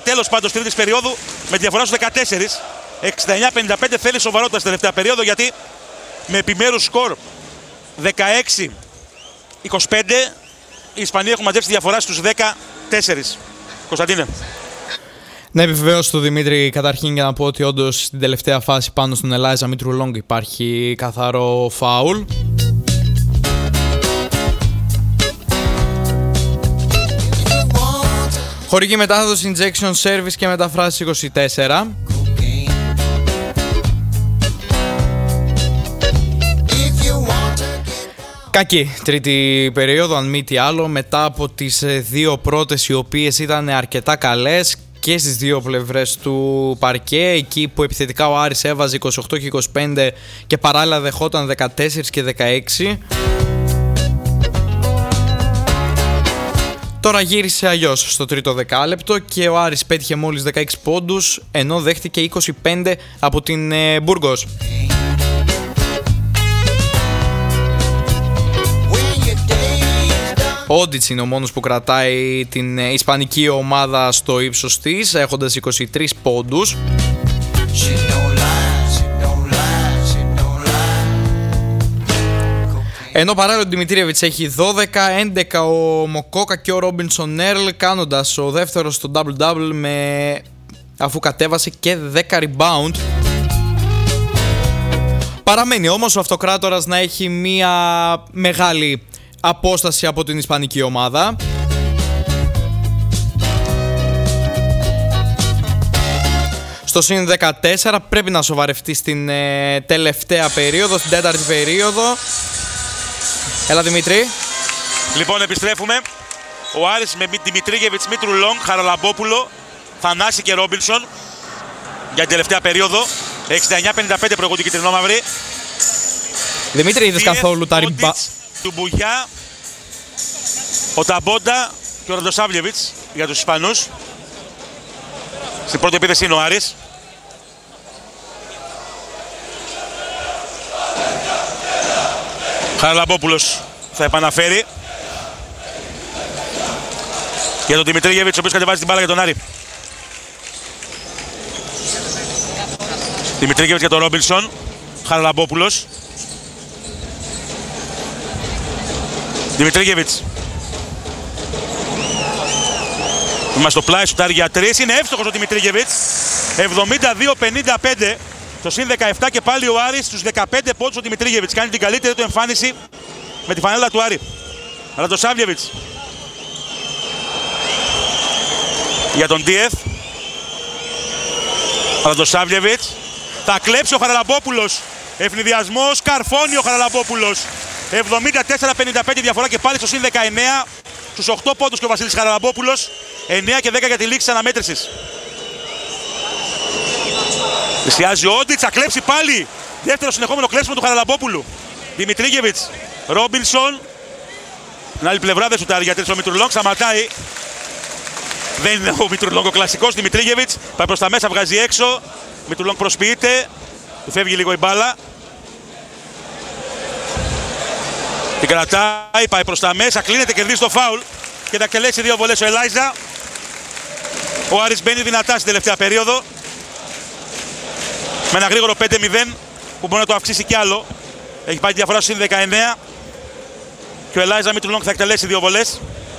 τέλος πάντως τρίτης περίοδου με διαφορά στους 14. 69-55 θέλει σοβαρότητα στην τελευταία περίοδο, γιατί με επιμέρους σκορ 16-25 οι Ισπανοί έχουν μαζέψει διαφορά στους 14. Κωνσταντίνε. Ναι, επιβεβαίωσω τον Δημήτρη καταρχήν για να πω ότι όντως στην τελευταία φάση πάνω στον Ελάιζα Μήτρου-Λόγκ υπάρχει καθαρό φάουλ. Χορηγή μετάδοση Injection Service και μεταφράσεις 24. Κακή τρίτη περίοδο, αν μη τι άλλο, μετά από τις δύο πρώτες οι οποίες ήταν αρκετά καλές και στις δύο πλευρές του παρκέ, εκεί που επιθετικά ο Άρης έβαζε 28 και 25 και παράλληλα δεχόταν 14 και 16. Τώρα γύρισε αλλιώς στο τρίτο δεκάλεπτο και ο Άρης πέτυχε μόλις 16 πόντους, ενώ δέχτηκε 25 από την Μπουργκός. Ο Όντιτς είναι ο μόνος που κρατάει την ισπανική ομάδα στο ύψος της, έχοντας 23 πόντους. Ενώ παράλληλα ο Δημητρίεβιτς έχει 12, 11 ο Μοκόκα και ο Ρόμπινσον Έρλ, κάνοντας ο δεύτερος στο double-double αφού κατέβασε και 10 rebound. Παραμένει όμως ο Αυτοκράτορας να έχει μία μεγάλη απόσταση από την ισπανική ομάδα. Στο συν 14 πρέπει να σοβαρευτεί στην τελευταία περίοδο, στην τέταρτη περίοδο. Έλα Δημήτρη. Λοιπόν, επιστρέφουμε. Ο Άρης με Δημητρίγεβιτς, Μήτρου-Λόγκ, Χαραλαμπόπουλο, Θανάση και Ρόμπινσον για την τελευταία περίοδο. 69-55 προηγούνται οι κυτρινόμαυροι. Δημήτρη, είδες καθόλου τα ριμπά... Του Μπουγιά, ο Ταμπόντα και ο Ραντοσάβλιεβιτς για τους Ισπανούς. Στην πρώτη επίθεση είναι ο Άρης. Χαραλαμπόπουλος θα επαναφέρει για τον Δημητρίγεβιτς, ο οποίος κατεβάζει την μπάλα για τον Άρη. Δημητρίγεβιτς για τον Ρόμπινσον. Χαραλαμπόπουλος. Δημητρίγεβιτς. Είμαστε στο πλάι, σουτάρει για 3. Είναι εύστοχος ο Δημητρίγεβιτς. 72-55. Το συν 17 και πάλι ο Άρης στους 15 πόντους ο Δημητρίγεβιτς. Κάνει την καλύτερη του εμφάνιση με τη φανέλα του Άρη. Ραντοσάβλιεβιτς. Για τον Ντίεθ. Ραντοσάβλιεβιτς. Θα κλέψει ο Χαραλαμπόπουλος. Ευνηδιασμός, καρφώνει ο Χαραλαμπόπουλος. 74-55 διαφορά και πάλι στο συν 19. Στους 8 πόντους και ο Βασίλης Χαραλαμπόπουλος. 9 και 10 για τη λήξη της αναμέτρησης. Πλησιάζει ο Όντιτς, θα κλέψει πάλι. Δεύτερο συνεχόμενο κλέψιμο του Χαραλαμπόπουλου. Δημητρίγεβιτς, Ρόμπινσον. Την άλλη πλευρά δεν σουτάρει για 3 ο Μήτρου-Λόγκ, σταματάει. Δεν είναι ο Μήτρου-Λόγκ ο κλασικός. Δημητρίγεβιτς πάει προς τα μέσα, βγάζει έξω. Μήτρου-Λόγκ προσποιείται. Του φεύγει λίγο η μπάλα. Την κρατάει, πάει προς τα μέσα, κλείνεται, κερδίζει το φάουλ και θα εκτελέσει 2 βολές ο Ελάιζα. Ο Άρης μπαίνει δυνατά στην τελευταία περίοδο. Με ένα γρήγορο 5-0 που μπορεί να το αυξήσει κι άλλο. Έχει πάει τη διαφορά στο συν 19 και ο Ελάιζα Μήτρου-Λόγκ θα εκτελέσει 2 βολές.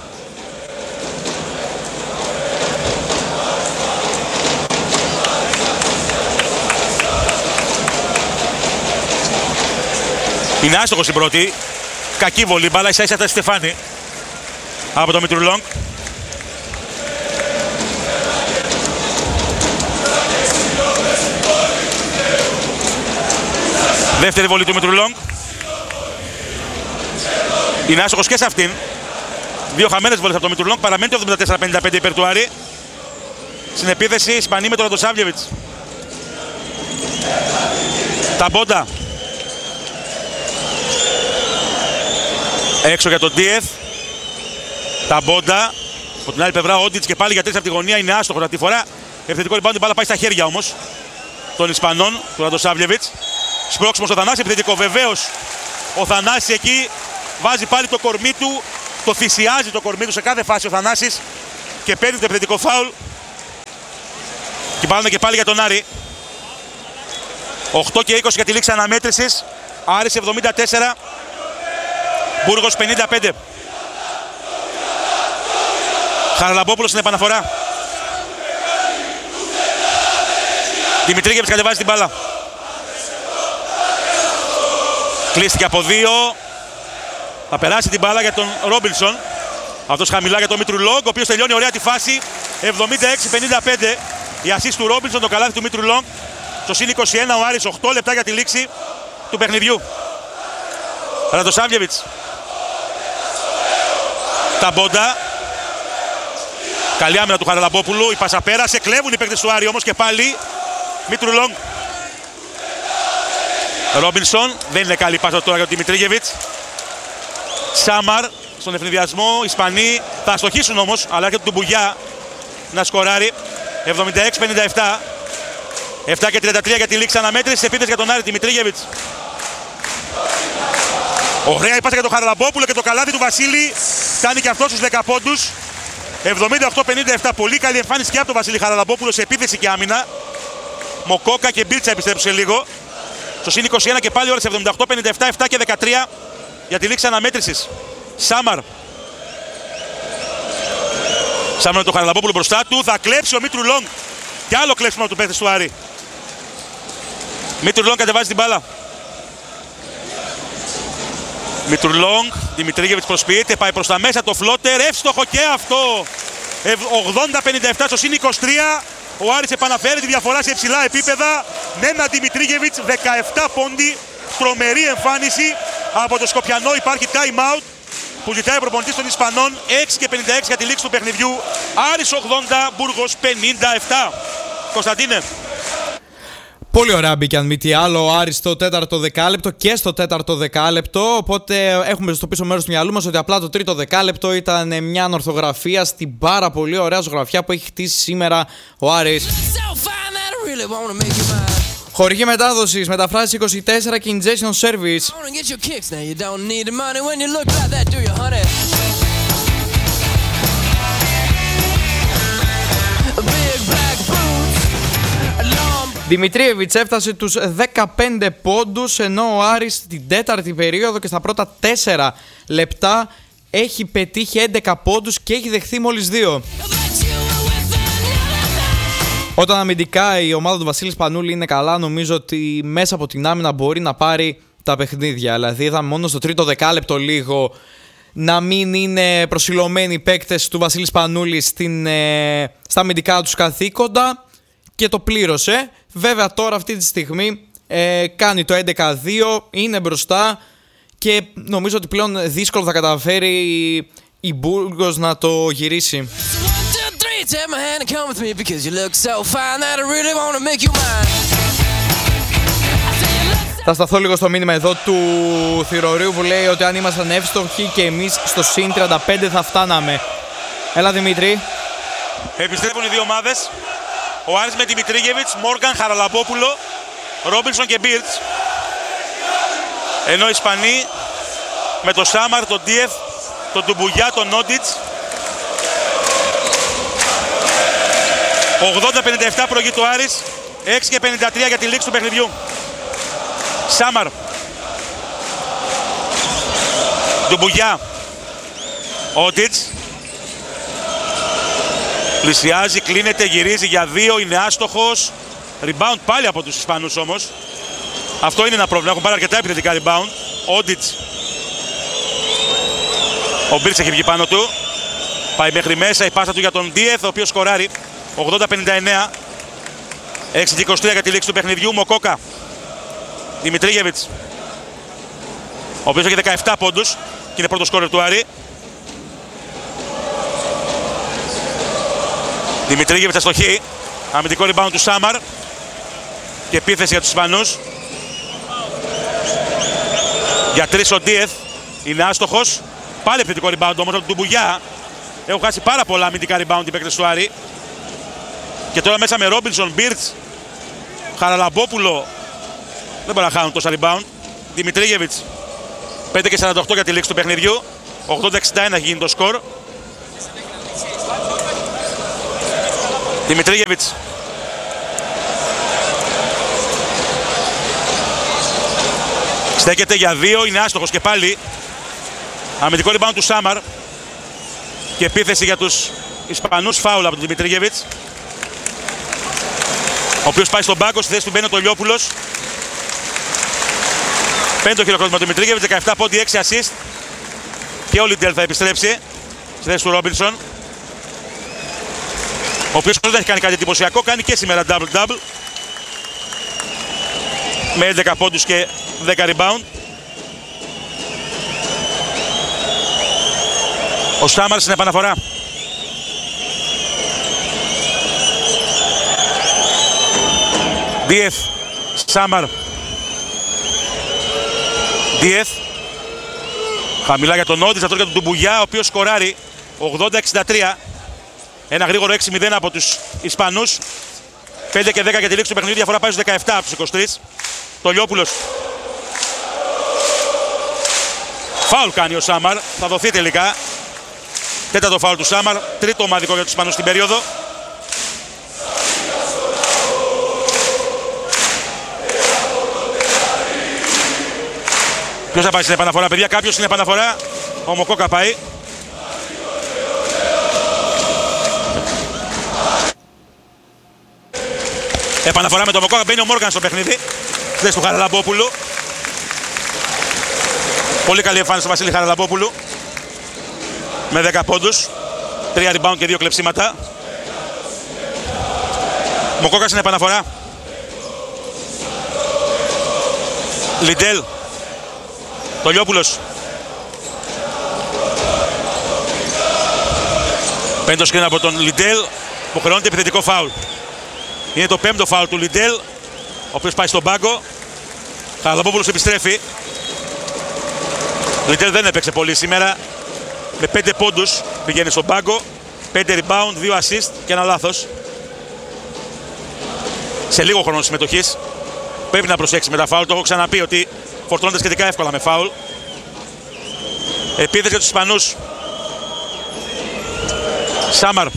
Είναι άστοχος στην πρώτη. Κακή βολή, μπάλα ίσα ίσα τα Στεφάνη από το Μήτρου-Λόγκ. Δεύτερη βολή του Μήτρου-Λόγκ. Είναι άστοχος και σε αυτήν. 2 χαμένες βολές από το Μήτρου-Λόγκ. Παραμένει το 74-55 υπέρ του Άρη. Στην επίθεση Ισπανοί με τον Ραντοσάβλιεβιτς. Ταμπόντα. Έξω για τον Ντίεθ. Ταμπόντα. Από την άλλη πλευρά ο Όντιτς και πάλι για 3 από τη γωνία. Είναι άστοχος αυτή τη φορά. Ευθετικό rebound, η μπάλα πάει στα χέρια όμως των Ισπανών, του Ραντοσάβλιεβιτς. Σπρώξιμο στο Θανάση, επιθετικό βεβαίως. Ο Θανάσης εκεί βάζει πάλι το κορμί του. Το θυσιάζει το κορμί του σε κάθε φάση ο Θανάσης και παίρνει το επιθετικό φάουλ. Και πάνε και πάλι για τον Άρη. 8 και 20 για τη λήξη αναμέτρησης. Άρης 74, Μπούργος 55. Χαραλαμπόπουλος στην επαναφορά. Δημητρίγεβιτς κατεβάζει την μπάλα. Κλείστηκε από 2. Θα περάσει την μπάλα για τον Ρόμπινσον. Αυτός χαμηλά για τον Μήτρου-Λόγκ, ο οποίος τελειώνει ωραία τη φάση. 76-55. Η assist του Ρόμπινσον, το καλάθι του Μήτρου-Λόγκ. Στο συν 21 ο Άρης, 8 λεπτά για τη λήξη του παιχνιδιού. Ραντοσάβιεβιτς. Ταμπόντα. Καλή άμυνα του Χαραλαμπόπουλου. Η πάσα πέρασε. Κλέβουν οι παίκτες του Άρη όμως και πάλι. Μήτρου-Λόγκ. Ρόμπινσον. Δεν είναι καλή πάσα τώρα για τον Δημητρίγεβιτς. Σάμαρ στον ευνηδιασμό. Οι Ισπανοί θα αστοχίσουν όμως, αλλά έρχεται του Μπουγιά να σκοράρει. 76-57. 7 και 33 για τη λήξη αναμέτρηση. Επίθεση για τον Άρη. Δημητρίγεβιτς. Ωραία η πάσα για τον Χαραλαμπόπουλο και το καλάθι του Βασίλη. Φτάνει και αυτό στους 10 πόντους. 78-57. Πολύ καλή εμφάνιση και από τον Βασίλη Χαραλαμπόπουλο σε επίθεση και άμυνα. Μοκόκα και Μπίλτσα επιστρέψουν σε λίγο. Στο συν 21 και πάλι ώρες 78-57. 7 και 13 για τη λήξη αναμέτρησης. Σάμαρ. Σάμαρ με τον Χαραλαμπόπουλο μπροστά του. Θα κλέψει ο Μήτρου-Λόγκ. Και άλλο κλέψιμο από του παίκτες του Άρη. Μήτρου-Λόγκ κατεβάζει την μπάλα. Μήτρου-Λόγκ. Δημητρίγεβιτς προσποιείται. Πάει προς τα μέσα το φλότερ. Εύστοχο και αυτό. 80-57 στο συν 23. Ο Άρης επαναφέρει τη διαφορά σε υψηλά επίπεδα. Νένα Δημητρίγεβιτς, 17 πόντι. Τρομερή εμφάνιση από το Σκοπιανό. Υπάρχει time out που ζητάει ο προπονητής των Ισπανών. 6 και 56 για τη λήξη του παιχνιδιού. Άρης 80, Μπούργος 57. Κωνσταντίνε. Πολύ ωραία μπήκε αν μη τι άλλο ο Άρης στο τέταρτο δεκάλεπτο και στο τέταρτο δεκάλεπτο. Οπότε έχουμε στο πίσω μέρος του μυαλού μας ότι απλά το τρίτο δεκάλεπτο ήταν μια ορθογραφία στην πάρα πολύ ωραία ζωγραφιά που έχει χτίσει σήμερα ο Άρης. Χορηγή μετάδοσης, μεταφράσεις 24 και injection service. Δημητρίγεβιτς έφτασε τους 15 πόντους, ενώ ο Άρης στην τέταρτη περίοδο και στα πρώτα 4 λεπτά έχει πετύχει 11 πόντους και έχει δεχθεί μόλις 2. Όταν αμυντικά η ομάδα του Βασίλη Σπανούλη είναι καλά, νομίζω ότι μέσα από την άμυνα μπορεί να πάρει τα παιχνίδια. Δηλαδή είδαμε μόνο στο τρίτο δεκάλεπτο λίγο να μην είναι προσιλωμένοι οι παίκτες του Βασίλη Σπανούλη στα αμυντικά τους καθήκοντα και το πλήρωσε. Βέβαια τώρα αυτή τη στιγμή κάνει το 11-2, είναι μπροστά και νομίζω ότι πλέον δύσκολο θα καταφέρει η Μπούργος να το γυρίσει. Θα σταθώ λίγο στο μήνυμα εδώ του Θηρορίου που λέει ότι αν ήμασταν εύστοχοι και εμείς στο συν 35 θα φτάναμε. Έλα Δημήτρη. Επιστρέφουν οι δύο ομάδες. Ο Άρης με Δημητρίγεβιτς, Μόργαν, Χαραλαμπόπουλο, Ρόμπινσον και Μπίρτς. Ενώ οι Ισπανοί με τον Σάμαρ, τον Ντίεφ, τον Ντουμπουγιά, τον Νόντιτς. 80-57 προηγείται ο Άρης, 6 και 53 για τη λήξη του παιχνιδιού. Σάμαρ. Ντουμπουγιά. Νόντιτς. Πλησιάζει, κλείνεται, γυρίζει για 2, είναι άστοχος. Rebound πάλι από τους Ισπανούς όμως. Αυτό είναι ένα πρόβλημα, έχουν πάρει αρκετά επιθετικά rebound. Όντιτς. Ο Μπίρτς έχει βγει πάνω του. Πάει μέχρι μέσα, η πάσα του για τον Ντίεθ, ο οποίος σκοράρει. 80-59. 6 και 23 για τη λήξη του παιχνιδιού. Μοκόκα. Δημητρίγεβιτς. Ο οποίος έχει 17 πόντους και είναι πρώτο σκόρερ του Άρη. Δημητρίγεβιτς αστοχή. Αμυντικό rebound του Σάμαρ. Και επίθεση για τους Ισπανούς. Για 3 ο Ντίεθ. Είναι άστοχος. Πάλι επιθετικό rebound όμως από τον Ντουμπουγιά. Έχουν χάσει πάρα πολλά αμυντικά rebound οι παίκτες του Άρη. Και τώρα μέσα με Ρόμπινσον, Μπίρτς, Χαραλαμπόπουλο. Δεν μπορεί να χάνουν τόσα rebound. Δημητρίγεβιτς. 5 και 48 για τη λήξη του παιχνιδιού. 80-61 έχει γίνει το σκορ. Δημητρίγεβιτς. Στέκεται για 2, είναι άστοχος και πάλι. Αμυντικό rebound του Σάμαρ. Και επίθεση για τους Ισπανούς, φάουλ από τον Δημητρίγεβιτς. Ο οποίος πάει στον πάγκο, στη θέση του μπαίνει ο Τολιόπουλος. Παίρνει το χειροκρότημα του Δημητρίγεβιτς, 17 πόντι, 6 assist. Και ο Λιντέλ θα επιστρέψει στη θέση του Ρόμπινσον. Ο οποίος δεν έχει κάνει κάτι εντυπωσιακό, κάνει και σήμερα double-double. Με 11 πόντους και 10 rebound. Ο Σάμαρ στην επαναφορά. Δίεθ, Σάμαρ. Δίεθ. Χαμηλά για τον Όντιτς, αυτό για τον Τουμπουγιά, ο οποίος σκοράρει 80-63. Ένα γρήγορο 6-0 από τους Ισπανούς. 5 και 10 για τη λήξη του παιχνιδιού, διαφορά πάει στους 17 από τους 23. Τολιόπουλος. Φάουλ κάνει ο Σάμαρ, θα δοθεί τελικά. Τέταρτο φάουλ του Σάμαρ, τρίτο ομαδικό για τους Ισπανούς στην περίοδο. Ποιος θα πάει στην επαναφορά, παιδιά, κάποιος στην επαναφορά. Ο Μοκόκα πάει. Επαναφορά με τον Μοκόκα, μπαίνει ο Μόργαν στο παιχνίδι. Θέση του Χαραλαμπόπουλου. Πολύ καλή εμφάνιση του Βασίλη Χαραλαμπόπουλου. Με 10 πόντους, 3 rebound και 2 κλεψίματα. Μοκόκα στην επαναφορά. Λιντέλ. Τολιόπουλος. Παίρνει το σκριν από τον Λιντέλ, που χρεώνεται επιθετικό φάουλ. Είναι το 5ο φάουλ του Λιντέλ, ο οποίος πάει στον πάγκο. Χαραλαμπόπουλος επιστρέφει. Λιντέλ δεν έπαιξε πολύ σήμερα. Με 5 πόντους πηγαίνει στον πάγκο. 5 rebound, 2 assist και ένα λάθος. Σε λίγο χρόνο συμμετοχής. Πρέπει να προσέξει με τα φάουλ. Το έχω ξαναπεί ότι φορτώνεται σχετικά εύκολα με φάουλ. Επίθεση για τους Ισπανούς. Σάμαρ.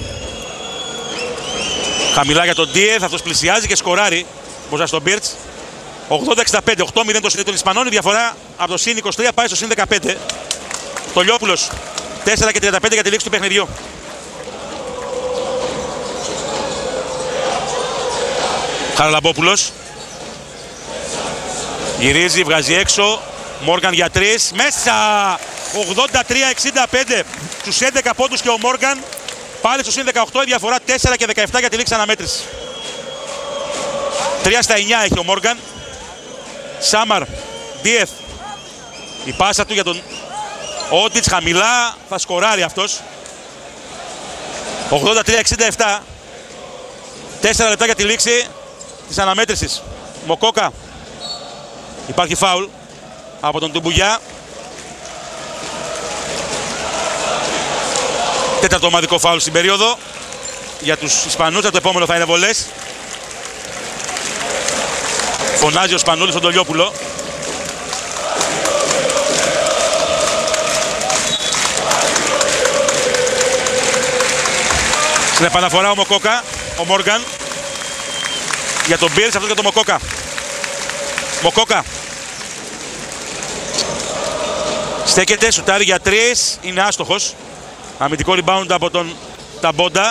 Χαμηλά για τον Ντίεθ. Αυτός πλησιάζει και σκοράρει μπροστά στον Μπίρτς. 80-65. 8-0 το συνήθω των Ισπανών. Η διαφορά από το συν 23 πάει στο συν 15. Τολιόπουλος. 4 και 35 για τη λήξη του παιχνιδιού. Χαραλαμπόπουλος. Γυρίζει, βγάζει έξω. Μόργαν για 3. Μέσα! 83-65. Στους 11 πόντους και ο Μόργαν. Πάλι στο συν 18 η διαφορά 4 και 17 για τη λήξη αναμέτρηση. 3 στα 9 έχει ο Μόργαν. Σάμαρ. Ντίεθ. Η πάσα του για τον Όντιτς χαμηλά. Θα σκοράρει αυτός. 83-67. 4 λεπτά για τη λήξη της αναμέτρησης. Μοκόκα. Υπάρχει φάουλ από τον Τουμπουγιά. Τέταρτο ομαδικό φάουλ στην περίοδο για τους Ισπανούς. Το επόμενο θα είναι βολές. Φωνάζει ο Σπανούλης στον Τολιόπουλο. Στην επαναφορά ο Μοκόκα, ο Μόργαν. Για τον Μπίρς, αυτό για τον Μοκόκα. Μοκόκα. Στέκεται, σουτάρει για 3, είναι άστοχος. Αμυντικό rebound από τον Ταμπόντα.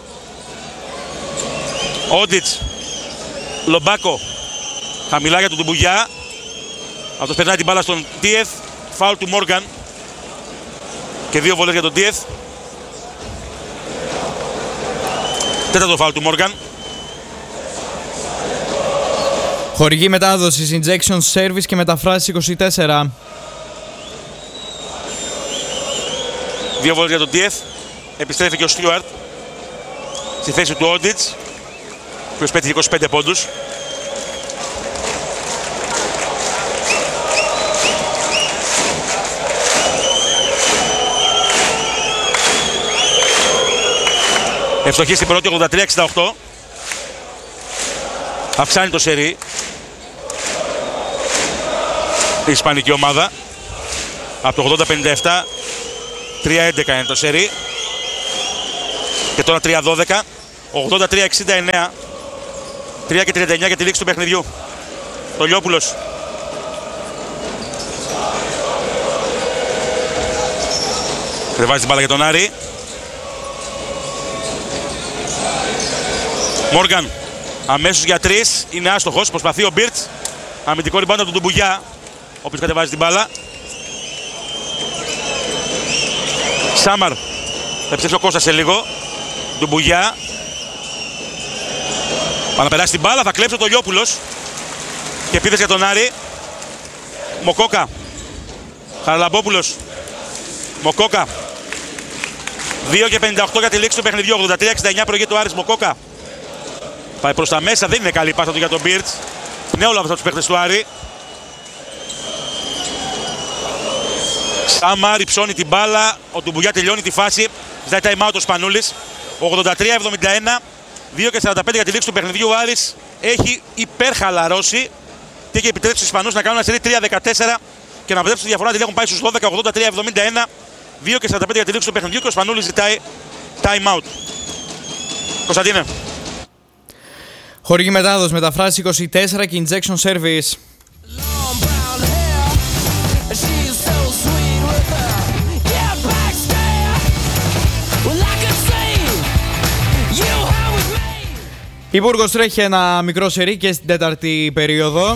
Όντιτς. Λομπάκο. Χαμηλά για τον Τουμπουγιά. Αυτός περνάει την μπάλα στον Ντίεθ. Φάουλ του Μόργαν. Και 2 βολές για τον Ντίεθ. Τέταρτο φάουλ του Μόργαν. Χορηγή μετάδοσης Injection Service και μεταφράσεις 24. 2 βολές για τον Ντίεθ. Επιστρέφει και ο Στιούαρτ στη θέση του Όντιτς, ο οποίος πέτυχε 25 πόντους. Ευστοχή στην πρώτη, 83-68. Αυξάνει το σερί η ισπανική ομάδα. Από το 80-57, 3-11 είναι το σερί. Και τώρα 3-12, 83-69. 3 και 39 για τη λήξη του παιχνιδιού. Τολιόπουλος. Κατεβάζει την μπάλα για τον Άρη. Μόργαν αμέσως για 3. Είναι άστοχος. Προσπαθεί ο Μπίρτς. Αμυντικό rebound από τον Ντουμπουλιά, ο οποίος κατεβάζει την μπάλα. Σάμαρ. Θα επιστρέψει ο Κώστας σε λίγο. Ντουμπουλιά. Πάει να περάσει την μπάλα. Θα κλέψει ο Τολιόπουλος. Και επίθεση για τον Άρη. Μοκόκα. Χαραλαμπόπουλος. Μοκόκα. 2 και 58 για τη λήξη του παιχνιδιού. 83-69 προηγείται ο Άρης. Μοκόκα. Πάει προς τα μέσα. Δεν είναι καλή η πάσα του για τον Μπίρτς. Νέο λάβος από τους παίχτες του Άρη. Σάμαρ υψώνει την μπάλα. Ο Ντουμπουλιά τελειώνει τη φάση. Ζητάει time out ο Σπανούλης. 83-71. 2 και 45 για τη λήξη του παιχνιδιού. Ο Άρης έχει υπερχαλαρώσει και έχει επιτρέψει στους Ισπανούς να κάνουν ένα σερί 3-14 και να αποτρέψουν τη διαφορά. Δηλαδή έχουν πάει στους 12, 83-71. 2 και 45 για τη λήξη του παιχνιδιού και ο Σπανούλης ζητάει time out. Κωνσταντίνε. Χορηγή μετάδοση, μεταφράση 24 και injection service. Η Μπούργος τρέχει ένα μικρό σερί και στην τέταρτη περίοδο.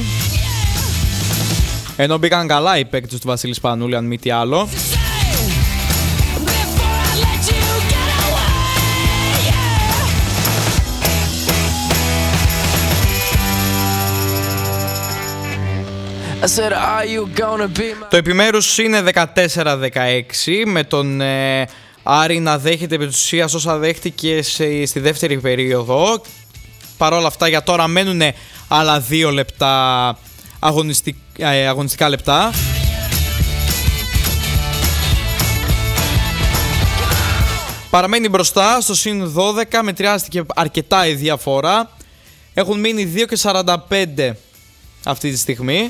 Ενώ μπήκαν καλά οι παίκτες του Βασίλη Σπανούλη, αν μη τι άλλο. Το επιμέρους είναι 14-16 με τον Άρη να δέχεται επί της ουσίας όσα δέχτηκε στη δεύτερη περίοδο. Παρ' όλα αυτά για τώρα μένουν άλλα 2 λεπτά αγωνιστικά λεπτά. Παραμένει μπροστά στο συν 12, μετριάστηκε αρκετά η διαφορά. Έχουν μείνει 2 και 45 αυτή τη στιγμή.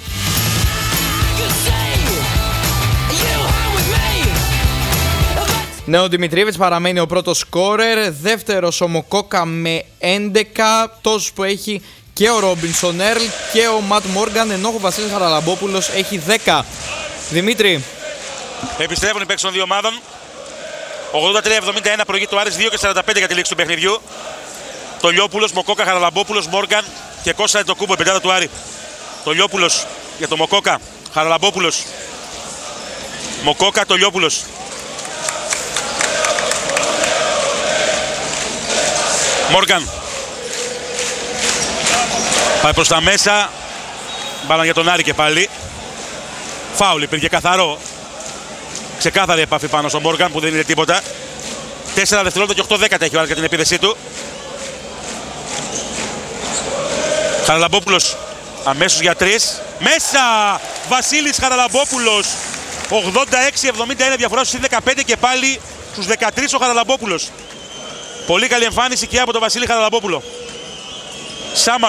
Νέο Δημητρίεβιτς παραμένει ο πρώτος σκόρερ. Δεύτερος ο Μοκόκα με 11, τόσους που έχει και ο Ρόμπινσον Έρλ και ο Ματ Μόργαν, ενώ ο Βασίλης Χαραλαμπόπουλος έχει 10. Δημήτρη. Επιστρέφουν οι παίκτες των δύο ομάδων. 83-71 προηγεί το Άρης, 2 και 45 για τη λήξη του παιχνιδιού. Τολιόπουλος, Μοκόκα, Χαραλαμπόπουλος, Μόργαν και Κώστα το κούμπο, η πεντάδα του Άρη. Τολιόπουλος για το Μοκόκα, Χαραλαμπόπουλος. Μοκόκα, Τολιόπουλος. Μόργαν. Πάει προς τα μέσα. Μπάλα για τον Άρη και πάλι. Φάουλ υπήρχε καθαρό. Ξεκάθαρη επαφή πάνω στον Μόργαν που δεν είναι τίποτα. 4 δευτερόλεπτα και 8 δέκατα έχει ο Άρης για την επίθεσή του. Χαραλαμπόπουλος αμέσως για 3. Μέσα! Βασίλης Χαραλαμπόπουλος. 86-71 διαφορά στους 15 και πάλι στους 13 ο Χαραλαμπόπουλος. Πολύ καλή εμφάνιση και από τον Βασίλη Χαραλαμπόπουλο. Σάμαρ.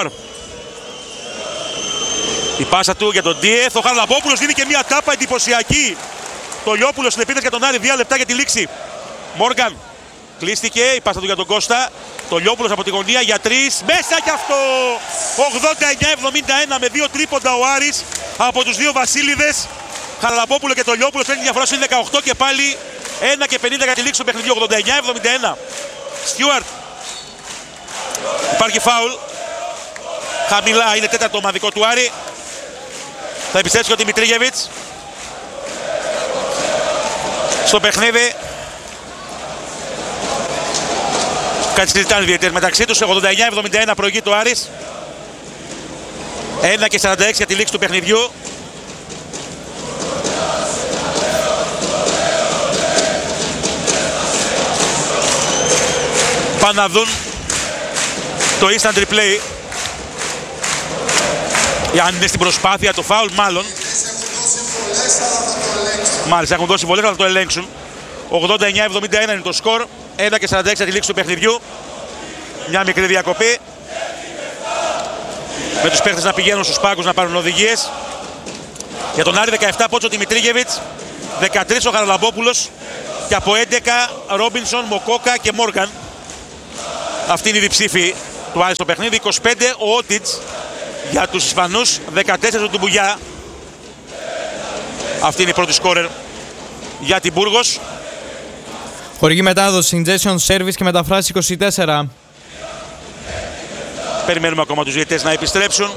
Η πάσα του για τον Ντίεθ. Ο Χαραλαμπόπουλος δίνει και μια τάπα εντυπωσιακή. Το Λιόπουλος στην επίθεση για τον Άρη. 2 λεπτά για τη λήξη. Μόργαν. Κλείστηκε. Η πάσα του για τον Κώστα. Το Λιόπουλος από τη γωνία για 3. Μέσα κι αυτό. 89-71 με 2 τρίποντα ο Άρης από τους δύο Βασίλειδες. Χαραλαμπόπουλο και το Λιόπουλος φέρνει διαφορά στην 18 και πάλι 1 και 50 για τη λήξη του παιχνιδιού. 89-71. Στιούαρτ. Υπάρχει φάουλ. Χαμηλά, είναι τέταρτο ομαδικό του Άρη. Θα επιστρέψει ο Δημητρίγεβιτς στο παιχνίδι. Κάτι συζητάνε οι διαιτητές μεταξύ τους. 89-71 προηγείται ο Άρης. 1 και 46 για τη λήξη του παιχνιδιού. Πάνε να δουν το instant replay. Αν είναι στην προσπάθεια το foul, μάλλον. Μάλιστα, έχουν δώσει βολές, αλλά θα το ελέγξουν. 89-71 είναι το σκορ. 1 και 46 για τη λήξη του παιχνιδιού. Μια μικρή διακοπή. Με τους παίχτες να πηγαίνουν στους πάγκους να πάρουν οδηγίες. Για τον Άρη 17 πόντους ο Δημητρίγεβιτς. 13 ο Χαραλαμπόπουλος. Και από 11 Ρόμπινσον, Μοκόκα και Μόργαν. Αυτή είναι η διψήφη του Άρη στο παιχνίδι. 25 ο Ότιτς για τους Ισπανούς. 14 ο Ντουμπουλιά. Αυτή είναι η πρώτη σκόρερ για την Μπούργος. Χορηγή μετάδοση Ingestion Service και μεταφράση 24. Περιμένουμε ακόμα τους διαιτητές να επιστρέψουν.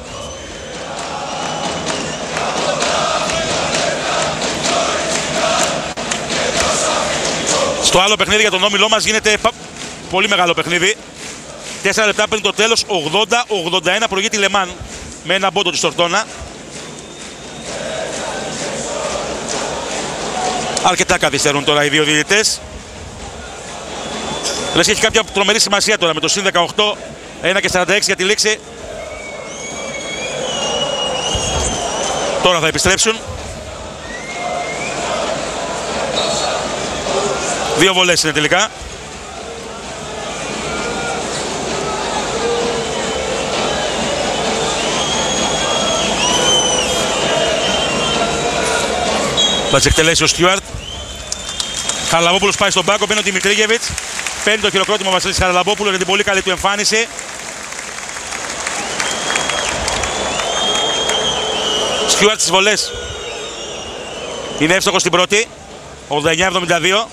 Στο άλλο παιχνίδι για τον όμιλό μας γίνεται πολύ μεγάλο παιχνίδι. 4 λεπτά πριν το τέλος, 80-81 προηγείται η Λεμάν με ένα μπόντο της Τορτώνα. Αρκετά καθυστερούν τώρα οι δύο διαιτητές. Λες και έχει κάποια τρομερή σημασία τώρα με το συν 18, 1:46 για τη λήξη. Τώρα θα επιστρέψουν. Δύο βολές είναι τελικά. Θα τις εκτελέσει ο Στιούαρτ. Χαραλαμπόπουλος πάει στον πάγκο, μπαίνει ο Δημητρίγεβιτς. Παίρνει το χειροκρότημα ο Βασίλης Χαραλαμπόπουλος για την πολύ καλή του εμφάνιση. Στιούαρτ στις βολές. Είναι εύστοχος στην πρώτη. 89-72.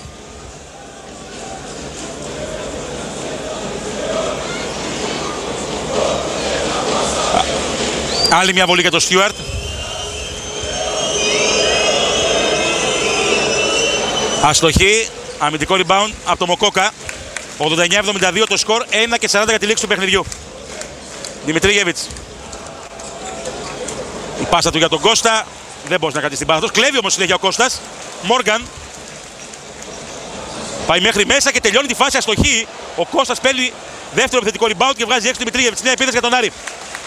Άλλη μια βολή για τον Στιούαρτ. Αστοχή, αμυντικό rebound από το Μοκόκα. 89-72 το σκορ, 1:40 για τη λήξη του παιχνιδιού. Δημητρίγεβιτς. Η πάσα του για τον Κώστα. Δεν μπορεί να κρατήσει την πάσα του. Κλέβει όμως συνέχεια ο Κώστας. Μόργαν. Πάει μέχρι μέσα και τελειώνει τη φάση αστοχή. Ο Κώστας παίρνει δεύτερο επιθετικό rebound και βγάζει έξω Δημητρίγεβιτς. Νέα επίθεση για τον Άρη.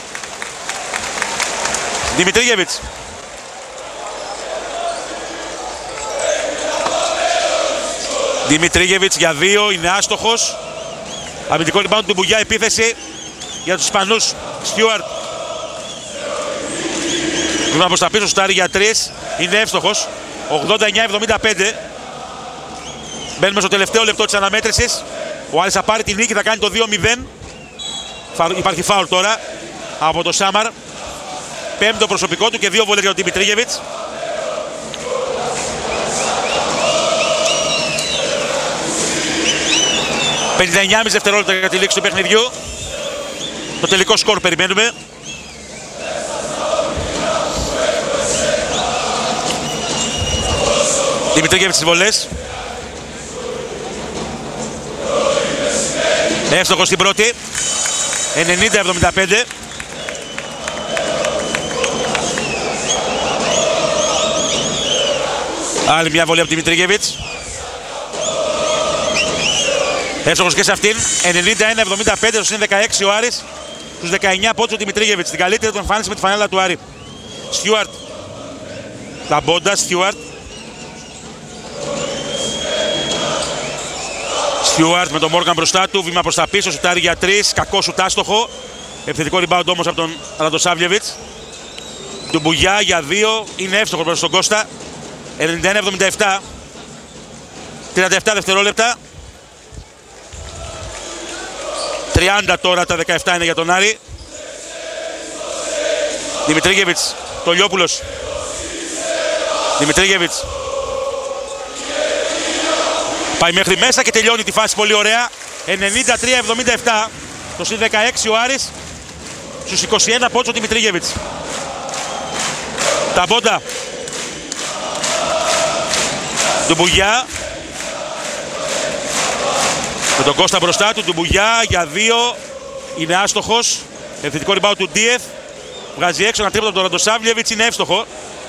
Δημητρίγεβιτς. Δημητρίγεβιτς για 2, είναι άστοχος. Αμυντικό rebound του Μπουγιά, επίθεση για τους Ισπανούς. Στιούαρτ. Βήμα προς τα πίσω, σουτάρει για 3, είναι εύστοχος. 89-75. Μπαίνουμε στο τελευταίο λεπτό της αναμέτρησης. Ο Άρης θα πάρει τη νίκη, θα κάνει το 2-0. Υπάρχει φάουλ τώρα από το Σάμαρ. Πέμπτο προσωπικό του και 2 βολές για τον Δημητρίγεβιτς. ...59,5 δευτερόλεπτα για τη λήξη του παιχνιδιού. Το τελικό σκορ περιμένουμε. Δημητρίγεβιτς στις βολές. Εύστοχος στην πρώτη. 90-75. Άλλη μια βολή από τη Δημητρίγεβιτς. Εύστοχος και σε αυτήν. 91-75 στο συν 16 ο Άρης. Στους 19 πόντους ο Δημητρίγεβιτς. Την καλύτερη του εμφάνιση με τη φανέλα του Άρη. Στιούαρτ. Λαμπόντα, Στιούαρτ. Στιούαρτ με τον Μόργαν μπροστά του. Βήμα προς τα πίσω. Σουτάρει για 3. Κακό σουτ άστοχο. Επιθετικό rebound όμως από τον Ραντοσάβλιεβιτς. Του Μπουγιά για 2. Είναι εύστοχο προς τον Κώστα. 91-77. 37 δευτερόλεπτα. 30 τώρα, τα 17 είναι για τον Άρη. Δημητρίγεβιτς, το Λιόπουλος. Δημητρίγεβιτς. Πάει μέχρι μέσα και τελειώνει τη φάση πολύ ωραία. 93-77. Το συν 16 ο Άρης. Στους 21 πόντους ο Δημητρίγεβιτς. Τα μπόντα. Του Μπουγιά. Με τον Κώστα μπροστά του, Μπουγιά για 2. Είναι άστοχος. Επιθετικό rebound του Ντίεθ. Βγάζει έξω ένα τρίποντο από τον Ραντοσάβλιεβιτς. Είναι εύστοχο.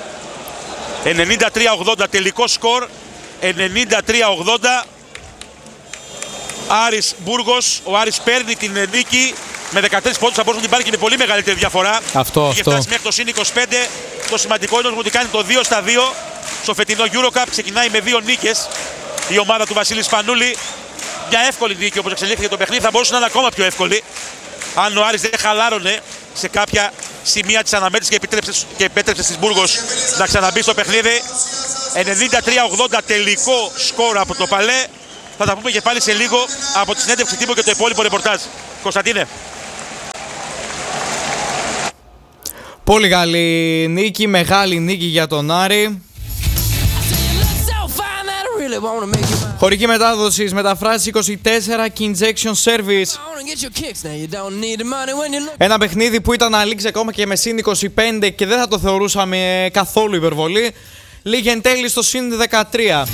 93-80 τελικό σκορ. 93-80. Άρης Μπούργος. Ο Άρης παίρνει την νίκη. Με 13 πόντους θα μπορούσε να την πάρει και είναι πολύ μεγαλύτερη διαφορά. Αυτό. Είχε φτάσει μέχρι το συν 25. Το σημαντικό είναι ότι κάνει το 2-2. Στο φετινό EuroCup ξεκινάει με 2 νίκες. Η ομάδα του Βασίλη Σπανούλη. Μια εύκολη νίκη όπως εξελίχθηκε το παιχνίδι, θα μπορούσε να είναι ακόμα πιο εύκολη αν ο Άρης δεν χαλάρωνε σε κάποια σημεία της αναμέτρησης και επέτρεψε στις Μπούργος να ξαναμπεί στο παιχνίδι. 93-80 τελικό σκορ από το Παλέ. Θα τα πούμε και πάλι σε λίγο από τη συνέντευξη τύπου και το υπόλοιπο ρεπορτάζ. Κωνσταντίνε. Πολύ καλή νίκη, μεγάλη νίκη για τον Άρη. Χωρική μετάδοση μεταφράσει 24 και injection service. Ένα παιχνίδι που ήταν να λήξει ακόμα και με συν 25 και δεν θα το θεωρούσαμε καθόλου υπερβολή. Λίγη εν τέλει στο συν 13.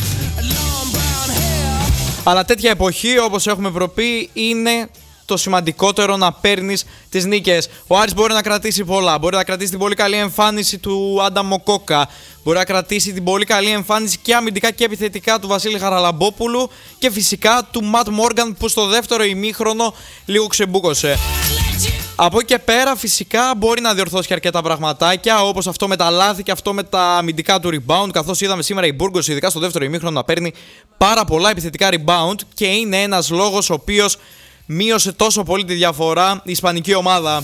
Αλλά τέτοια εποχή, όπως έχουμε προπεί, είναι το σημαντικότερο να παίρνεις τις νίκες. Ο Άρης μπορεί να κρατήσει πολλά. Μπορεί να κρατήσει την πολύ καλή εμφάνιση του Άντα Μοκόκα. Μπορεί να κρατήσει την πολύ καλή εμφάνιση και αμυντικά και επιθετικά του Βασίλη Χαραλαμπόπουλου. Και φυσικά του Ματ Μόργαν που στο δεύτερο ημίχρονο λίγο ξεμπούκωσε. Από εκεί και πέρα φυσικά μπορεί να διορθώσει και αρκετά πραγματάκια, όπως αυτό με τα λάθη και αυτό με τα αμυντικά του rebound, καθώς είδαμε σήμερα η Μπουργκος ειδικά στο δεύτερο ημίχρονο να παίρνει πάρα πολλά επιθετικά rebound και είναι ένας λόγος ο οποίος μείωσε τόσο πολύ τη διαφορά η ισπανική ομάδα.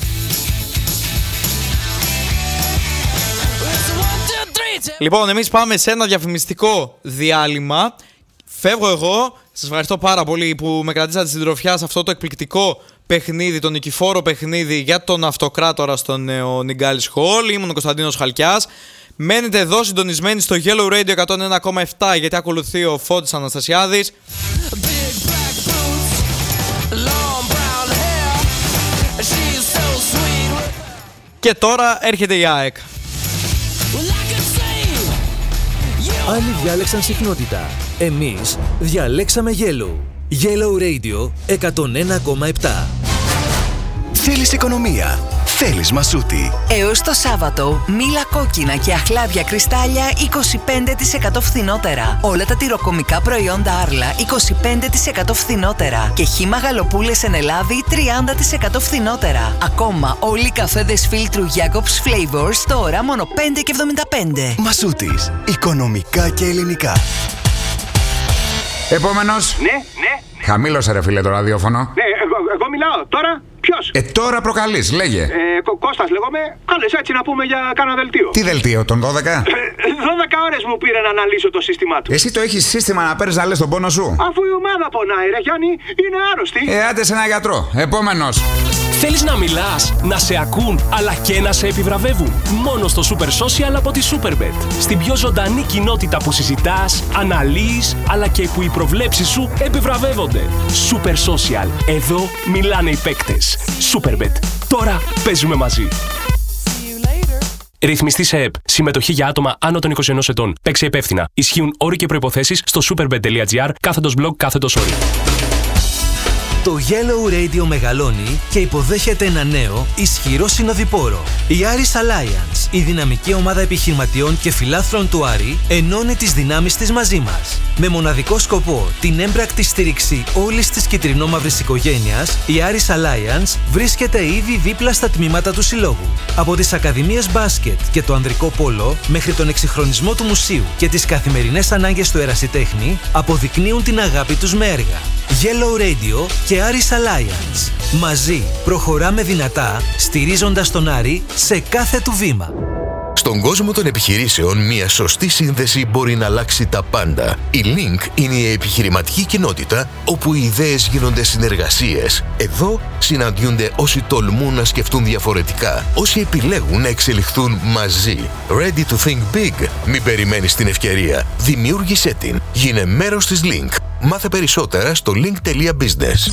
Λοιπόν, εμείς πάμε σε ένα διαφημιστικό διάλειμμα. Φεύγω εγώ. Σας ευχαριστώ πάρα πολύ που με κρατήσατε στην τροφιά σε αυτό το εκπληκτικό παιχνίδι, το νικηφόρο παιχνίδι για τον Αυτοκράτορα στο νέο Νιγκάλης Χολ. Ήμουν ο Κωνσταντίνος Χαλκιάς. Μένετε εδώ συντονισμένοι στο Yellow Radio 101,7 γιατί ακολουθεί ο Φώτης Αναστασιάδης. Και τώρα έρχεται η ΑΕΚ. Άλλοι διάλεξαν συχνότητα. Εμείς διαλέξαμε Yellow. Yellow Radio 101,7. Θέλεις οικονομία. Θέλεις Μασούτη. Έως το Σάββατο, μήλα κόκκινα και αχλάδια κρυστάλλια 25% φθηνότερα. Όλα τα τυροκομικά προϊόντα Άρλα 25% φθηνότερα. Και χύμα γαλοπούλες εν Ελλάδη 30% φθηνότερα. Ακόμα όλοι οι καφέδες φίλτρου Jacobs Flavors τώρα μόνο 5,75. Μασούτης. Οικονομικά και ελληνικά. Επόμενος. Ναι. Χαμήλωσε ρε φίλε το ραδιόφωνο. Ναι, εγώ μιλάω. Τώρα ποιος? Τώρα προκαλείς, λέγε. Κώστας λέγομαι. Κάλες έτσι να πούμε για κάνα δελτίο. Τι δελτίο, τον 12? 12 ώρες μου πήρε να αναλύσω το σύστημά του. Εσύ το έχεις σύστημα να παίρνεις να λες τον πόνο σου? Αφού η ομάδα πονάει ρε Γιάννη, είναι άρρωστη. Άντε σε ένα γιατρό. Επόμενος. Θέλεις να μιλάς, να σε ακούν, αλλά και να σε επιβραβεύουν? Μόνο στο Super Social από τη Superbet. Στην πιο ζωντανή κοινότητα που συζητάς, αναλύεις, αλλά και που οι προβλέψεις σου επιβραβεύονται. Super Social. Εδώ μιλάνε οι παίκτες. Superbet. Τώρα παίζουμε μαζί. Ρυθμιστή σε ΕΠ. Συμμετοχή για άτομα άνω των 21 ετών. Παίξε υπεύθυνα. Ισχύουν όροι και προϋποθέσεις στο superbet.gr/blog/όροι. Το Yellow Radio μεγαλώνει και υποδέχεται ένα νέο, ισχυρό συνοδοιπόρο. Η Aris Alliance, η δυναμική ομάδα επιχειρηματιών και φιλάθλων του Άρη, ενώνει τις δυνάμεις της μαζί μας. Με μοναδικό σκοπό την έμπρακτη στήριξη όλης της κυτρινόμαυρης οικογένειας, η Aris Alliance βρίσκεται ήδη δίπλα στα τμήματα του συλλόγου. Από τις ακαδημίες μπάσκετ και το ανδρικό πόλο, μέχρι τον εξυγχρονισμό του μουσείου και τις καθημερινές ανάγκες του ερασιτέχνη, αποδεικνύουν την αγάπη τους με έργα. Yellow Radio και Aris Alliance. Μαζί προχωράμε δυνατά, στηρίζοντας τον Άρη σε κάθε του βήμα. Στον κόσμο των επιχειρήσεων, μια σωστή σύνδεση μπορεί να αλλάξει τα πάντα. Η Link είναι η επιχειρηματική κοινότητα όπου οι ιδέες γίνονται συνεργασίες. Εδώ συναντιούνται όσοι τολμούν να σκεφτούν διαφορετικά, όσοι επιλέγουν να εξελιχθούν μαζί. Ready to think big. Μην περιμένεις την ευκαιρία. Δημιούργησέ την. Γίνε μέρος της Link. Μάθε περισσότερα στο link.business.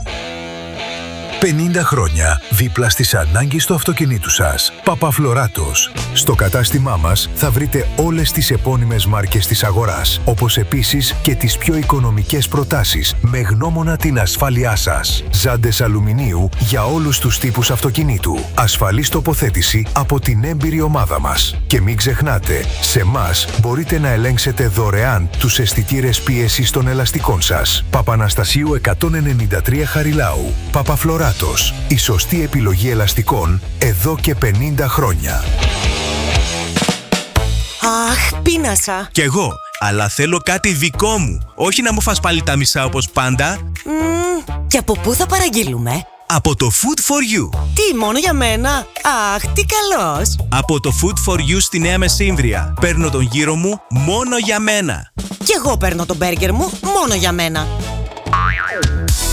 50 χρόνια δίπλα στις ανάγκες του αυτοκινήτου σας. Παπαφλωράτος. Στο κατάστημά μας θα βρείτε όλες τις επώνυμες μάρκες της αγοράς, όπως επίσης και τις πιο οικονομικές προτάσεις με γνώμονα την ασφάλειά σας. Ζάντες αλουμινίου για όλους τους τύπους αυτοκινήτου. Ασφαλής τοποθέτηση από την έμπειρη ομάδα μας. Και μην ξεχνάτε, σε εμάς μπορείτε να ελέγξετε δωρεάν τους αισθητήρες πίεσης των ελαστικών σας. Παπαναστασίου 193 Χαριλάου. Παπαφλωράτος. Η σωστή επιλογή ελαστικών εδώ και 50 χρόνια. Αχ, πείνασα. Κι εγώ, αλλά θέλω κάτι δικό μου. Όχι να μου φας πάλι τα μισά όπως πάντα. Και από πού θα παραγγείλουμε? Από το Food for You. Τι, μόνο για μένα? Αχ, τι καλός. Από το Food for You στη Νέα Μεσίνδρια. Παίρνω τον γύρο μου μόνο για μένα. Κι εγώ παίρνω τον μπέργκερ μου μόνο για μένα.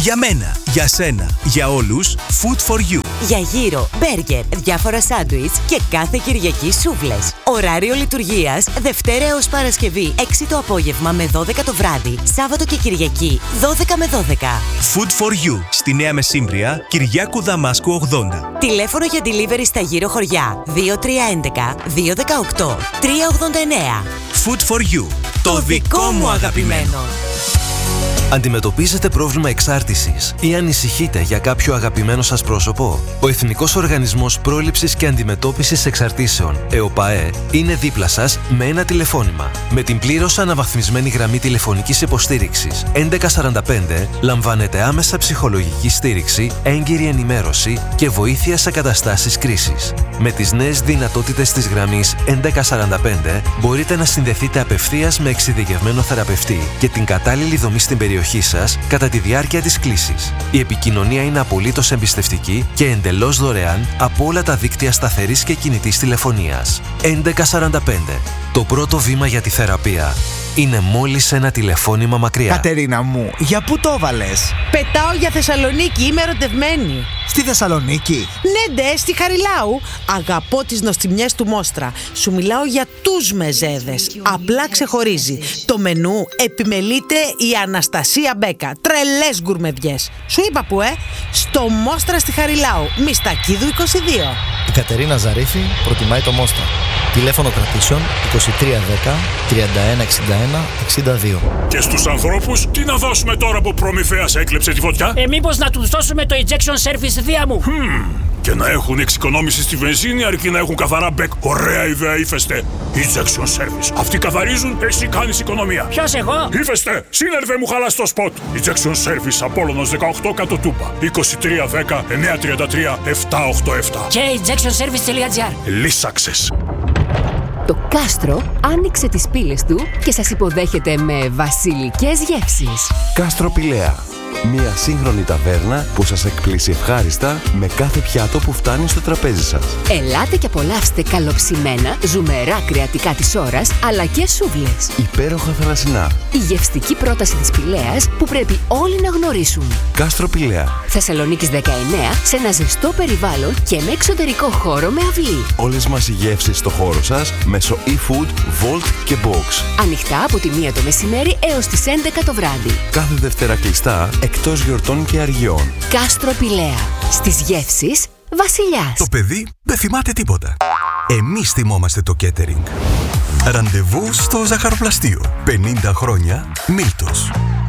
Για μένα, για σένα, για όλους, Food for You. Για γύρο, μπέργκερ, διάφορα σάντουιτς και κάθε Κυριακή σούβλες. Ωράριο λειτουργίας Δευτέρα έως Παρασκευή 6 το απόγευμα με 12 το βράδυ. Σάββατο και Κυριακή 12 με 12. Food for You στη Νέα Μεσύμβρια, Κυριάκου Δαμάσκου 80. Τηλέφωνο για delivery στα γύρω χωριά 2311 218 389. Food for You. Το δικό μου αγαπημένο. Αντιμετωπίζετε πρόβλημα εξάρτησης ή ανησυχείτε για κάποιο αγαπημένο σας πρόσωπο? Ο Εθνικός Οργανισμός Πρόληψης και Αντιμετώπισης Εξαρτήσεων, ΕΟΠΑΕ, είναι δίπλα σας με ένα τηλεφώνημα. Με την πλήρως αναβαθμισμένη γραμμή τηλεφωνικής υποστήριξης 1145 λαμβάνετε άμεσα ψυχολογική στήριξη, έγκυρη ενημέρωση και βοήθεια σε καταστάσεις κρίσης. Με τις νέες δυνατότητες της γραμμής 1145 μπορείτε να συνδεθείτε απευθείας με εξειδικευμένο θεραπευτή και την κατάλληλη δομή στην περιοχή σας κατά τη διάρκεια της κλήσης. Η επικοινωνία είναι απολύτως εμπιστευτική και εντελώς δωρεάν από όλα τα δίκτυα σταθερής και κινητής τηλεφωνίας. 1145. Το πρώτο βήμα για τη θεραπεία είναι μόλις ένα τηλεφώνημα μακριά. Κατερίνα μου, για πού το έβαλες? Πετάω για Θεσσαλονίκη, είμαι ερωτευμένη. Στη Θεσσαλονίκη? Ναι, ντε, στη Χαριλάου. Αγαπώ τις νοστιμιές του Μόστρα. Σου μιλάω για τους μεζέδες. Απλά ξεχωρίζει. Το μενού επιμελείται η Αναστασία Μπέκα. Τρελές γκουρμεδιές. Σου είπα που, στο Μόστρα στη Χαριλάου. Μιστακίδου 22. Η Κατερίνα Ζαρίφη προτιμάει το Μόστρα. Τηλέφωνο κρατήσεων 2310 3161 62. Και στους ανθρώπους, τι να δώσουμε τώρα που προμηθέας έκλεψε τη φωτιά? Μήπως να τους δώσουμε το Ejection Service Δία μου? Και να έχουν εξοικονόμηση στη βενζίνη αρκεί να έχουν καθαρά μπεκ. Ωραία ιδέα, Ύφεστε. Ejection Service. Αυτοί καθαρίζουν, εσύ κάνεις οικονομία. Ποιος, εγώ? Ύφεστε, σύνερβε μου χαλάς το σποτ. Ejection Service, Απόλλωνος 18 κάτω Τούπα. 2310 933 787. Και ejectionservice.gr. Λύσαξες. Το Κάστρο άνοιξε τις πύλες του και σας υποδέχεται με βασιλικές γεύσεις. Κάστρο Πηλαία. Μια σύγχρονη ταβέρνα που σας εκπλήσει ευχάριστα με κάθε πιάτο που φτάνει στο τραπέζι σας. Ελάτε και απολαύστε καλοψημένα, ζουμερά κρεατικά της ώρας, αλλά και σούβλες. Υπέροχα θαλασσινά. Η γευστική πρόταση της Πηλαίας που πρέπει όλοι να γνωρίσουν. Κάστρο Πηλαία. Θεσσαλονίκης 19, σε ένα ζεστό περιβάλλον και με εξωτερικό χώρο με αυλή. Όλες μας οι γεύσεις στο χώρο σας μέσω e-food, Volt και Box. Ανοιχτά από τη 1 το μεσημέρι έως τις 11 το βράδυ. Κάθε Δευτέρα κλειστά, εκτός γιορτών και αργιών. Κάστρο Πηλαία. Στις γεύσεις βασιλιάς. Το παιδί δεν θυμάται τίποτα. Εμείς θυμόμαστε το catering. Ραντεβού στο ζαχαροπλαστείο. 50 χρόνια Μίλτος.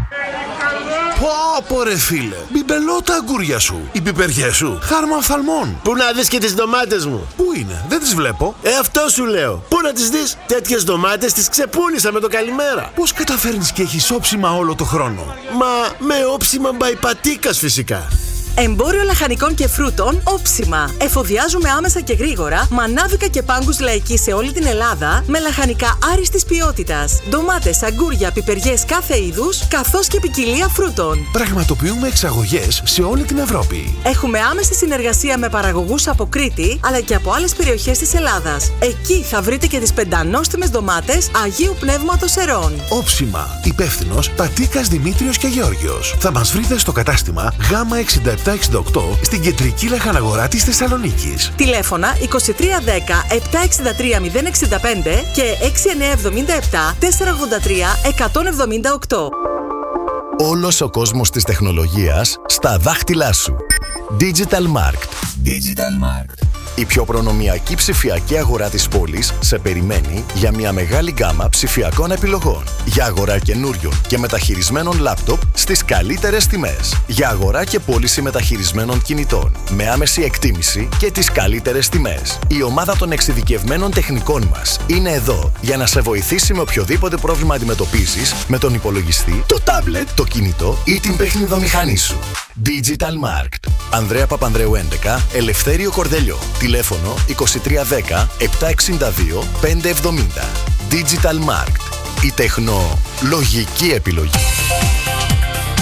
Πω ρε φίλε, μπιμπελώ τα αγκούρια σου. Οι πιπεριές σου, χάρμα οφθαλμών. Πού να δεις και τις ντομάτες μου? Πού είναι, δεν τις βλέπω. Αυτό σου λέω. Πού να τις δεις? Τέτοιες ντομάτες τις ξεπούλησα με το καλημέρα. Πώς καταφέρνεις και έχεις όψιμα όλο το χρόνο? Μα με όψιμα μπαϊπατίκας φυσικά. Εμπόριο λαχανικών και φρούτων Όψιμα. Εφοδιάζουμε άμεσα και γρήγορα μανάβικα και πάγκους λαϊκοί σε όλη την Ελλάδα με λαχανικά άριστης ποιότητας. Ντομάτες, αγκούρια, πιπεριές κάθε είδους, καθώς και ποικιλία φρούτων. Πραγματοποιούμε εξαγωγές σε όλη την Ευρώπη. Έχουμε άμεση συνεργασία με παραγωγούς από Κρήτη αλλά και από άλλες περιοχές της Ελλάδας. Εκεί θα βρείτε και τις πεντανόστιμες ντομάτες Αγίου Πνεύματος Ερών. Όψιμα. Υπεύθυνος Πατίκας Δημήτριος και Γεώργιος. Θα μας βρείτε στο κατάστημα Γ 6768 στην κεντρική λαχαναγορά της Θεσσαλονίκης. Τηλέφωνα 2310 763 065 και 6977 483 178. Όλος ο κόσμος της τεχνολογίας στα δάχτυλά σου. Digital Markt. Digital Markt. Η πιο προνομιακή ψηφιακή αγορά της πόλης σε περιμένει για μια μεγάλη γκάμα ψηφιακών επιλογών. Για αγορά καινούριων και μεταχειρισμένων λάπτοπ στις καλύτερες τιμές. Για αγορά και πώληση μεταχειρισμένων κινητών με άμεση εκτίμηση και τις καλύτερες τιμές. Η ομάδα των εξειδικευμένων τεχνικών μας είναι εδώ για να σε βοηθήσει με οποιοδήποτε πρόβλημα αντιμετωπίζεις με τον υπολογιστή, το τάμπλετ, το κινητό ή την παιχνιδομηχανή σου. Digital Markt. Ανδρέα Παπανδρέου 11, Ελευθέριο Κορδελιό. Τηλέφωνο 2310 762 570. Digital Markt. Η τεχνολογική επιλογή.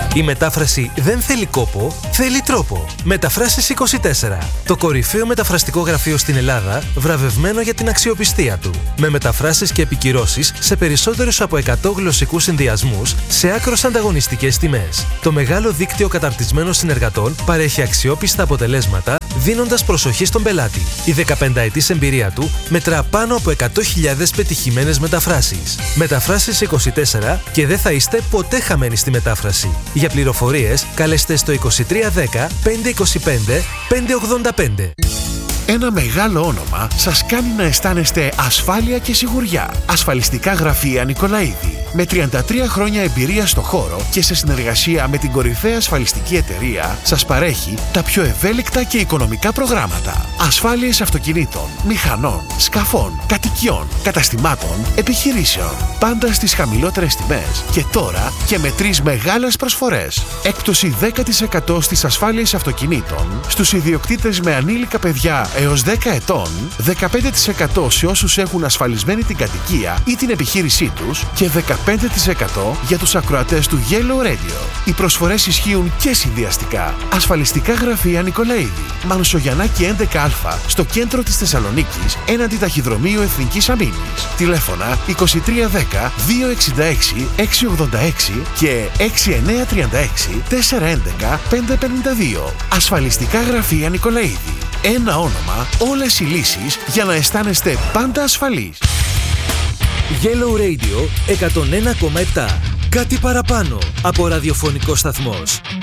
Η μετάφραση δεν θέλει κόπο, θέλει τρόπο. Μεταφράσεις 24. Το κορυφαίο μεταφραστικό γραφείο στην Ελλάδα, βραβευμένο για την αξιοπιστία του. Με μεταφράσεις και επικυρώσεις σε περισσότερους από 100 γλωσσικούς συνδυασμούς σε άκρως ανταγωνιστικές τιμές. Το μεγάλο δίκτυο καταρτισμένων συνεργατών παρέχει αξιόπιστα αποτελέσματα, δίνοντας προσοχή στον πελάτη. Η 15ετής εμπειρία του μετρά πάνω από 100.000 πετυχημένες μεταφράσεις. Μεταφράσεις 24 και δεν θα είστε ποτέ χαμένοι στη μετάφραση. Για πληροφορίες καλέστε στο 2310 525 585. Ένα μεγάλο όνομα σας κάνει να αισθάνεστε ασφάλεια και σιγουριά. Ασφαλιστικά γραφεία Νικολαίδη. Με 33 χρόνια εμπειρία στο χώρο και σε συνεργασία με την κορυφαία ασφαλιστική εταιρεία, σας παρέχει τα πιο ευέλικτα και οικονομικά προγράμματα. Ασφάλειες αυτοκινήτων, μηχανών, σκαφών, κατοικιών, καταστημάτων, επιχειρήσεων. Πάντα στις χαμηλότερες τιμές και τώρα και με 3 μεγάλες προσφορές. Έκπτωση 10% στις ασφάλειες αυτοκινήτων, στους ιδιοκτήτες με ανήλικα παιδιά έως 10 ετών, 15% σε όσους έχουν ασφαλισμένη την κατοικία ή την επιχείρησή τους και 15% για τους ακροατές του Yellow Radio. Οι προσφορές ισχύουν και συνδυαστικά. Ασφαλιστικά γραφεία Νικολαίδη. Μανουσογιαννάκη 11α, στο κέντρο της Θεσσαλονίκης, έναντι ταχυδρομείου Εθνικής Αμήνης. Τηλέφωνα 2310 266 686 και 6936 411 552. Ασφαλιστικά γραφεία Νικολαίδη. Ένα όνομα, όλες οι λύσεις για να αισθάνεστε πάντα ασφαλείς. Yellow Radio 101,7. Κάτι παραπάνω από ραδιοφωνικό σταθμός.